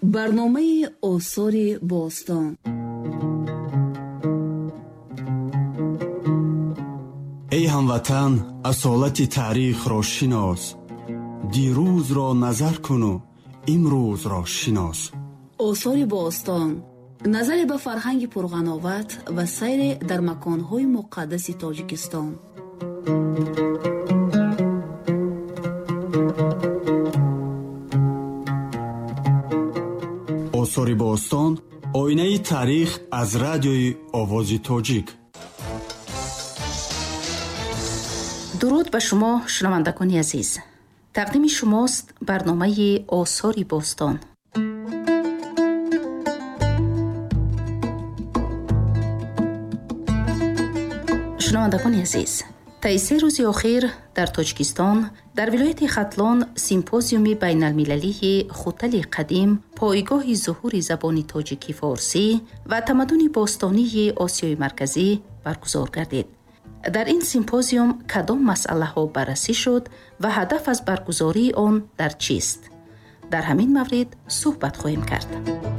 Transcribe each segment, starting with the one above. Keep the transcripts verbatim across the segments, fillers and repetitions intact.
برنامه آثار باستان. ای هموطن، اصالت تاریخ را شناس. دیروز را نظر کن و امروز را شناس. آثار باستان، نظر به فرهنگ پرغناوت و سیر در مکانهای مقدس تاجیکستان. آثار باستان، آینه تاریخ از رادیوی آواز تاجیک. درود به شما شنوندگان عزیز. تقدیم شماست برنامه آثار باستان. شنوندگان عزیز، طی سه روز اخیر در تاجیکستان در ولایت ختلان سیمپوزیوم بین المللی خوتل قدیم، پایگاه ظهور زبان تاجیکی فارسی و تمدن باستانی آسیای مرکزی برگزار گردید. در این سیمپوزیوم کدام مسئله ها بررسی شد و هدف از برگزاری آن در چیست؟ در همین مورد صحبت خواهیم کرد.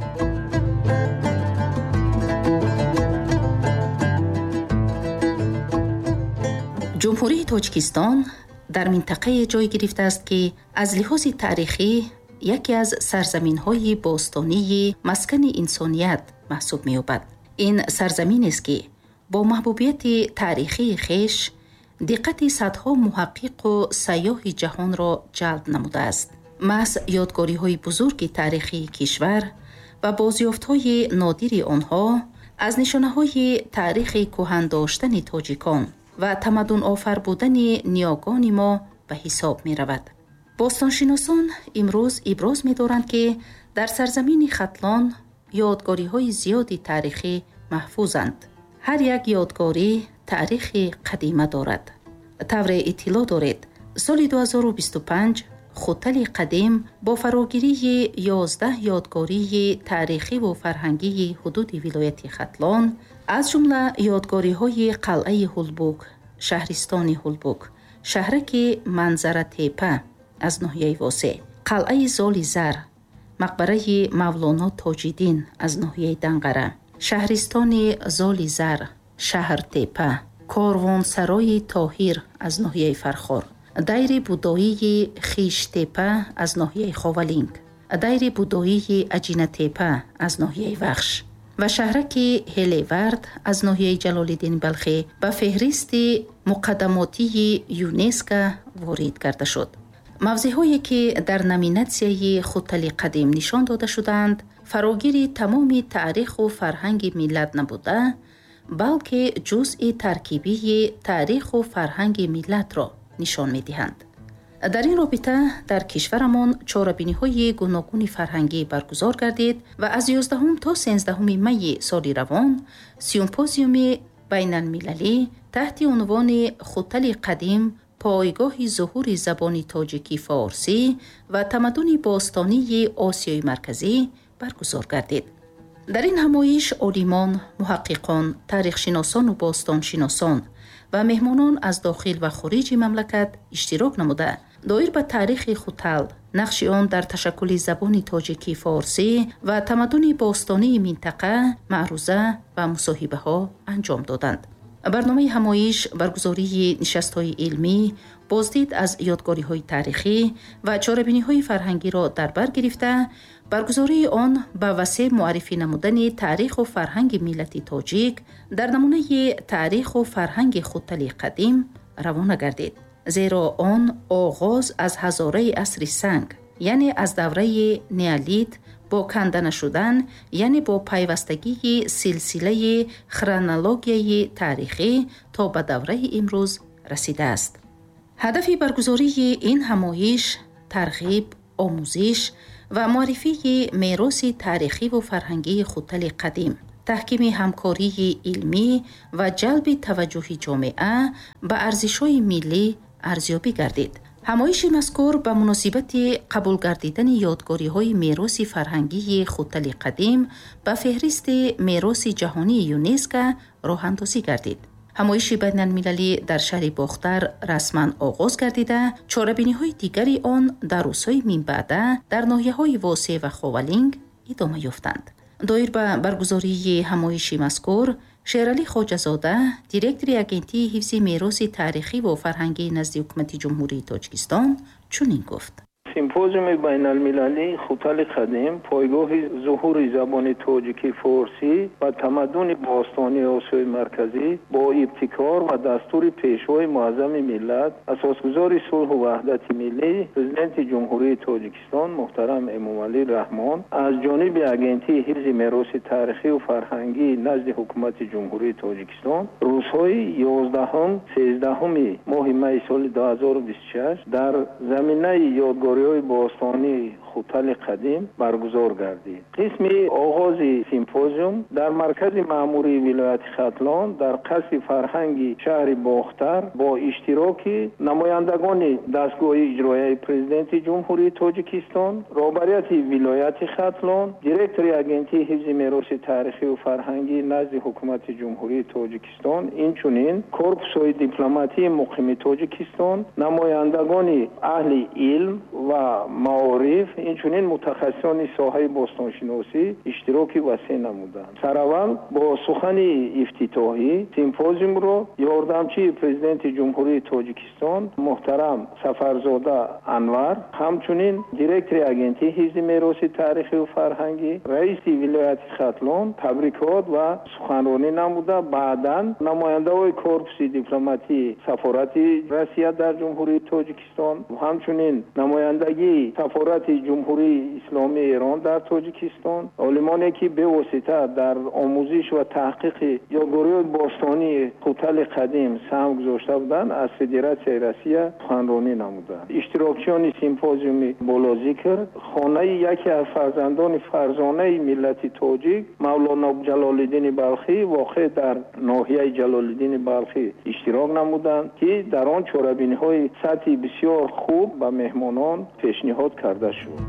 جمهوری تاجیکستان در منطقه جای گرفته است که از لحاظ تاریخی یکی از سرزمین‌های باستانی مسکن انسانیت محسوب می‌یابد. این سرزمین است که با محبوبیت تاریخی خیش دقت صدها محقق و سیاح جهان را جلب نموده است. محض یادگاری‌های بزرگ تاریخی کشور و بازیافت‌های نادر آنها از نشانه‌های تاریخ کهن داشتن تاجیکان و تمدن آفر بودن نیاگان ما به حساب می رود. باستانشناسان امروز ابراز می دارند که در سرزمین ختلان یادگاری های زیادی تاریخی محفوظند. هر یک یادگاری تاریخ قدیمه دارد. طور اطلاع دارید سال دو هزار و بیست و پنج خوتل قدیم با فراگیری یازده یادگاری تاریخی و فرهنگی حدود ولایت ختلان از جمله یادگاری های قلعه هولبوک، شهرستان هولبوک، شهرک منظره تیپه از ناحیه واسع، قلعه زال زر، مقبره مولانا تاج‌الدین از ناحیه دنقره، شهرستان زال زر، شهر تیپه، کاروانسرای طاهر از ناحیه فرخار، دیر بودایی خیش تیپه از ناحیه خاولینگ، دیر بودایی اجینه تیپه از ناحیه وخش و شهرک هلیورد از ناحیه جلال‌الدین بلخی به فهرست مقدماتی یونسکو وارد کرده شد. موضع‌هایی که در نامیناسیون خوتل قدیم نشان داده شدند فراگیر تمام تاریخ و فرهنگ ملت نبوده، بلکه جزء ترکیبی تاریخ و فرهنگ ملت را نشان می‌دهند. در این رابطه در کشورمان چهاربینی‌های گوناگون فرهنگی برگزار گردید و از یازدهم تا سیزدهم می سال روان سیمپوزیوم بین المللی تحت عنوان خوتل قدیم، پایگاه ظهور زبان تاجیکی فارسی و تمدن باستانی آسیای مرکزی برگزار گردید. در این همایش عالمان، محققان، تاریخ‌شناسان و باستانشناسان و مهمانان از داخل و خارج مملکت اشتراک نموده دایر به تاریخ خوتل، نقش آن در تشکل زبان تاجیکی فارسی و تمدن باستانی منطقه معروضه و مصاحبه ها انجام دادند. برنامه همایش برگزاری نشست‌های علمی، بازدید از یادگاری‌های تاریخی و چاره‌بینی‌های فرهنگی را در بر گرفته، برگزاری آن به وسیله معرفی نمودن تاریخ و فرهنگ ملت تاجیک در نمونه تاریخ و فرهنگ خوتل قدیم روانه گردید. زیرا آن آغاز از هزاره عصر سنگ، یعنی از دوره نیالیت با کندن شدن، یعنی با پیوستگی سلسله خرونولوژی تاریخی تا به دوره امروز رسیده است. هدف برگزاری این همایش ترغیب، آموزش و معرفی میراث تاریخی و فرهنگی خوتل قدیم، تحکیم همکاری علمی و جلب توجه جامعه به ارزش‌های ملی ارزیابی گردید. همایش مذکور به مناسبت قبول گردیدن یادگاری‌های میراث فرهنگی خوتل قدیم به فهرست میراث جهانی یونسکو راه اندازی گردید. همایش بین المللی در شهر باختر رسما آغاز گردیده، چاره‌بینی‌های دیگری آن در روزهای من بعده در ناحیه‌های واسع و خاولینگ ادامه یافتند. دایر به برگزاری همایش مذکور، شیرعلی خواجه‌زاده، دیرکتور اگنتی حفظ میراث تاریخی و فرهنگی نزد حکومت جمهوری تاجیکستان چنین گفت: سیمپوزیوم بین المللی خوتل قدیم پایگاه ظهور زبان تاجیکی فارسی و تمدن باستانی آسیای مرکزی با ابتکار و دستور پیشوای معظم ملت اساسگزار صلح و وحدت ملی پرزیدنت جمهوری تاجیکستان محترم امامعلی رحمان از جانب اگنتی حفظ میراث تاریخی و فرهنگی نزد حکومت جمهوری تاجیکستان روزهای یازدهم سیزدهم ماه می سال دو هزار و بیست و شش در زمینه یادگاری های باستانی خوتل قدیم برگزار گردید. قسم آغاز سیمپوزیوم در مرکز مأموری ولایت ختلان در قصر فرهنگی شهر باختر با اشتراک نمایندگان دستگاه اجرایی پرزیدنت جمهوری تاجیکستان، رهبریت ولایت ختلان، دیرکتور اگنتی حفظ میراث تاریخی و فرهنگی نزد حکومت جمهوری تاجیکستان، اینچنین کورپوس دیپلماتی مقیم تاجیکستان، نمایندگان اهل علم و معارف، اینچنین متخصصان ساحه باستانشناسی اشتراک وسیع نمودند. سراول با سخن افتتاحی سیمپوزیوم را یاردمچی پرزیدنت جمهوری تاجیکستان محترم سفرزاده انور، همچنین دیرکتور اگنتی حفظ میراث تاریخی و فرهنگی رئیس ولایت ختلان تبریکات و سخنرانی نموده. بعداً نماینده‌های کورپوس دیپلماتی سفارت روسیه در جمهوری تاجیکستان و همچنین نمایندگی سفارت جمهوری اسلامی ایران در تاجیکستان، عالمانی که به واسطه در آموزش و تحقیق یادگاری باستانی خوتل قدیم سهم گذاشته بودند از فدراسیون روسیه سخنرانی نمودند. اشتراکچیان سیمپوزیوم بالا ذکر خانه یکی از فرزندان فرزانه ملت تاجیک مولانا جلال‌الدین بلخی واقع در ناحیه جلال‌الدین بلخی اشتراک نمودند که در آن چاره‌بینی‌های سطحی بسیار خوب به مهمانان پیشنهاد کرده شد.